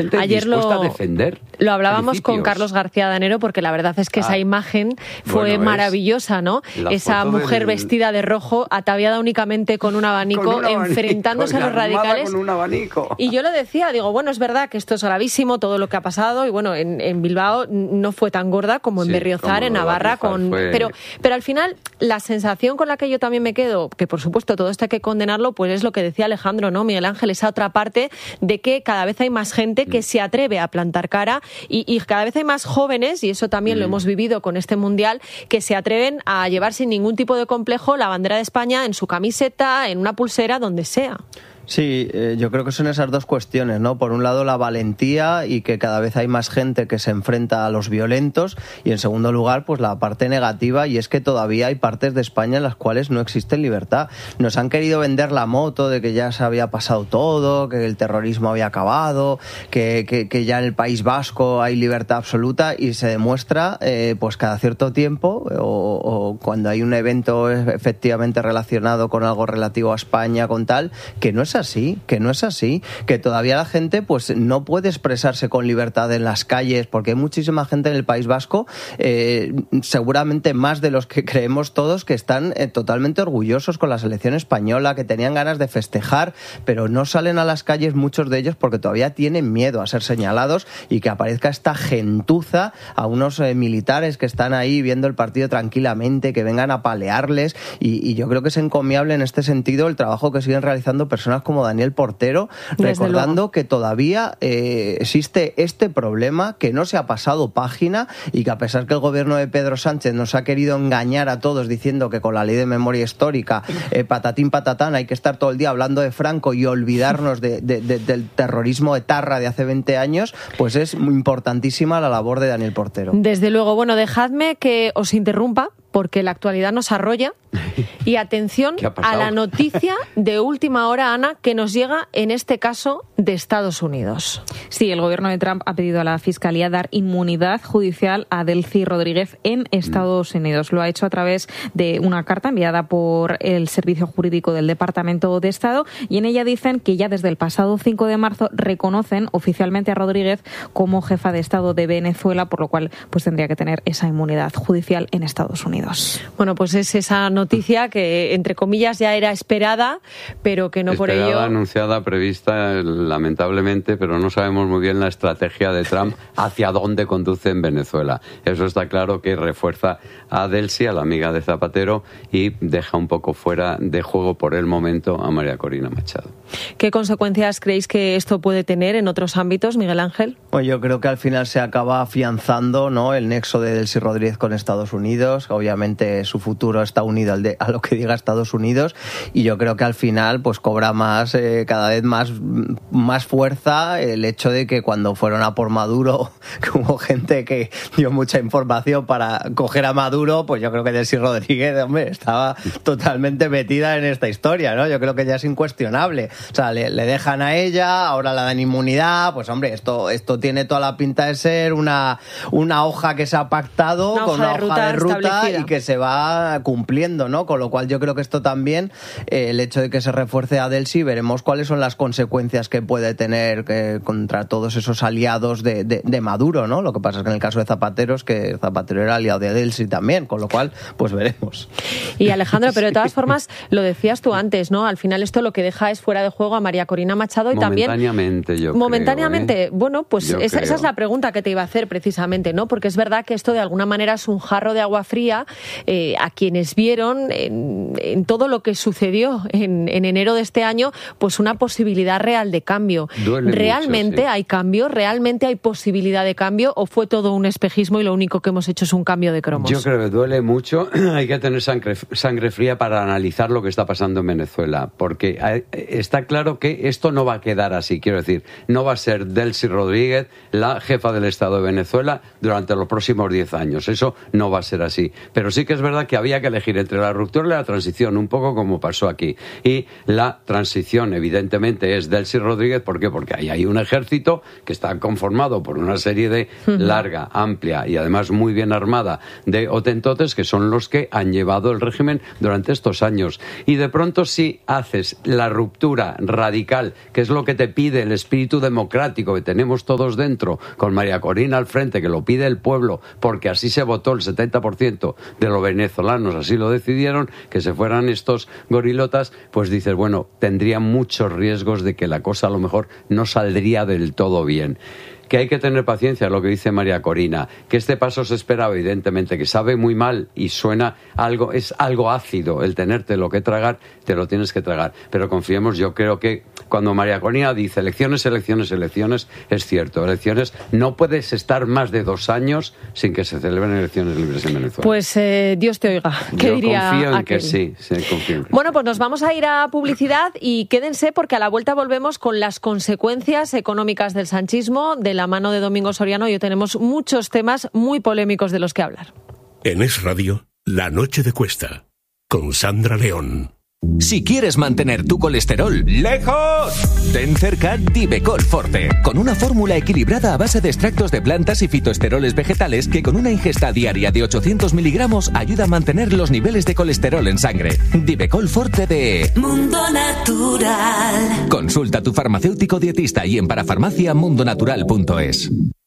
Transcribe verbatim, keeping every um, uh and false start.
Ayer lo, a defender lo hablábamos principios. con Carlos García Danero, porque la verdad es que ah, esa imagen fue bueno, maravillosa, ¿no? Esa mujer del... vestida de rojo, ataviada únicamente con un abanico, con un abanico enfrentándose a los radicales. Con un abanico. Y yo lo decía, digo, bueno, es verdad que esto es gravísimo, todo lo que ha pasado, y bueno, en, en Bilbao no fue tan gorda como en sí, Berriozar, en Navarra, con fue... pero, pero al final la sensación con la que yo también me quedo, que por supuesto todo esto hay que condenarlo, pues es lo que decía Alejandro, ¿no? Miguel Ángel, esa otra parte de que cada vez hay más gente que se atreve a plantar cara y, y cada vez hay más jóvenes, y eso también mm. lo hemos vivido con este Mundial, que se atreven a llevar sin ningún tipo de complejo la bandera de España en su camiseta, en una pulsera, donde sea. Sí, eh, yo creo que son esas dos cuestiones, ¿no? Por un lado, la valentía y que cada vez hay más gente que se enfrenta a los violentos, y en segundo lugar, pues la parte negativa, y es que todavía hay partes de España en las cuales no existe libertad. Nos han querido vender la moto de que ya se había pasado todo, que el terrorismo había acabado, que, que, que ya en el País Vasco hay libertad absoluta, y se demuestra eh, pues cada cierto tiempo o, o cuando hay un evento efectivamente relacionado con algo relativo a España, con tal, que no es así, que no es así, que todavía la gente pues no puede expresarse con libertad en las calles, porque hay muchísima gente en el País Vasco, eh, seguramente más de los que creemos todos, que están eh, totalmente orgullosos con la selección española, que tenían ganas de festejar, pero no salen a las calles muchos de ellos porque todavía tienen miedo a ser señalados y que aparezca esta gentuza a unos eh, militares que están ahí viendo el partido tranquilamente, que vengan a palearles, y, y yo creo que es encomiable en este sentido el trabajo que siguen realizando personas como Daniel Portero, desde recordando luego que todavía eh, existe este problema, que no se ha pasado página, y que a pesar que el gobierno de Pedro Sánchez nos ha querido engañar a todos diciendo que con la ley de memoria histórica, eh, patatín patatán, hay que estar todo el día hablando de Franco y olvidarnos de, de, de, del terrorismo etarra de hace veinte años, pues es muy importantísima la labor de Daniel Portero. Desde luego. Bueno, dejadme que os interrumpa, porque la actualidad nos arrolla. Y atención a la noticia de última hora, Ana, que nos llega en este caso de Estados Unidos. Sí, el gobierno de Trump ha pedido a la Fiscalía dar inmunidad judicial a Delcy Rodríguez en Estados Unidos. Lo ha hecho a través de una carta enviada por el Servicio Jurídico del Departamento de Estado, y en ella dicen que ya desde el pasado cinco de marzo reconocen oficialmente a Rodríguez como jefa de Estado de Venezuela, por lo cual pues tendría que tener esa inmunidad judicial en Estados Unidos. Bueno, pues es esa noticia que, entre comillas, ya era esperada, pero que no esperada, por ello... anunciada, prevista, lamentablemente, pero no sabemos muy bien la estrategia de Trump hacia dónde conduce en Venezuela. Eso está claro, que refuerza a Delcy, a la amiga de Zapatero, y deja un poco fuera de juego por el momento a María Corina Machado. ¿Qué consecuencias creéis que esto puede tener en otros ámbitos, Miguel Ángel? Pues yo creo que al final se acaba afianzando, ¿no?, el nexo de Delcy Rodríguez con Estados Unidos. Obviamente su futuro está unido al de, a lo que diga Estados Unidos, y yo creo que al final pues cobra más, eh, cada vez más, más fuerza el hecho de que cuando fueron a por Maduro, que hubo gente que dio mucha información para coger a Maduro, pues yo creo que Delcy Rodríguez, hombre, estaba totalmente metida en esta historia, ¿no? Yo creo que ya es incuestionable. O sea, le, le dejan a ella, ahora la dan inmunidad, pues hombre, esto, esto tiene toda la pinta de ser una, una hoja que se ha pactado una con hoja una de hoja de ruta, ruta y que se va cumpliendo, ¿no? Con lo cual yo creo que esto también, eh, el hecho de que se refuerce a Delcy, veremos cuáles son las consecuencias que puede tener que, contra todos esos aliados de, de, de Maduro, ¿no? Lo que pasa es que en el caso de Zapatero es que Zapatero era aliado de Delcy también, con lo cual, pues veremos. Y Alejandro, pero de todas formas, lo decías tú antes, ¿no? Al final esto lo que deja es fuera de juego a María Corina Machado, y momentáneamente, también... yo Momentáneamente, creo, ¿eh? Bueno, pues esa, esa es la pregunta que te iba a hacer precisamente, ¿no? Porque es verdad que esto de alguna manera es un jarro de agua fría eh, a quienes vieron en, en todo lo que sucedió en, en enero de este año, pues una posibilidad real de cambio. Duele ¿Realmente mucho, sí. hay cambio? ¿Realmente hay posibilidad de cambio? ¿O fue todo un espejismo y lo único que hemos hecho es un cambio de cromos? Yo creo que duele mucho. Hay que tener sangre, sangre fría para analizar lo que está pasando en Venezuela, porque hay, está claro que esto no va a quedar así. Quiero decir, no va a ser Delcy Rodríguez la jefa del Estado de Venezuela durante los próximos diez años. Eso no va a ser así. Pero pero sí que es verdad que había que elegir entre la ruptura y la transición, un poco como pasó aquí. Y la transición, evidentemente, es Delcy Rodríguez. ¿Por qué? Porque ahí hay un ejército que está conformado por una serie de larga, amplia y además muy bien armada de hotentotes que son los que han llevado el régimen durante estos años. Y de pronto, si haces la ruptura radical, que es lo que te pide el espíritu democrático que tenemos todos dentro, con María Corina al frente, que lo pide el pueblo, porque así se votó el setenta por ciento de los venezolanos, así lo decidieron, que se fueran estos gorilotas, pues dices, bueno, tendría muchos riesgos de que la cosa a lo mejor no saldría del todo bien. Que hay que tener paciencia, lo que dice María Corina, que este paso se esperaba, evidentemente, que sabe muy mal y suena algo, es algo ácido el tenerte lo que tragar, te lo tienes que tragar. Pero confiemos, yo creo que cuando María Corina dice elecciones, elecciones, elecciones, es cierto, elecciones, no puedes estar más de dos años sin que se celebren elecciones libres en Venezuela. Pues eh, Dios te oiga, ¿qué yo diría confío en aquel? que sí, sí, confío en que Bueno, sí. pues nos vamos a ir a publicidad y quédense porque a la vuelta volvemos con las consecuencias económicas del sanchismo, de la mano de Domingo Soriano, y hoy tenemos muchos temas muy polémicos de los que hablar. En Es Radio, La Noche de Cuesta, con Sandra León. Si quieres mantener tu colesterol lejos, ten cerca Divecol Forte, con una fórmula equilibrada a base de extractos de plantas y fitoesteroles vegetales que con una ingesta diaria de ochocientos miligramos ayuda a mantener los niveles de colesterol en sangre. Divecol Forte de Mundo Natural. Consulta a tu farmacéutico dietista y en parafarmacia mundonatural punto es.